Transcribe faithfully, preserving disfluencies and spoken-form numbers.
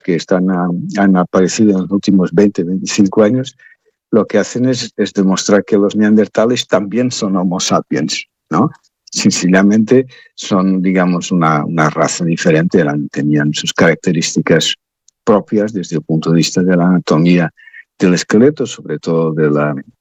que están, han aparecido en los últimos veinte, veinticinco años, lo que hacen es, es demostrar que los neandertales también son Homo sapiens, ¿no? Sencillamente son, digamos, una, una raza diferente, eran, tenían sus características propias desde el punto de vista de la anatomía del esqueleto, sobre todo de la,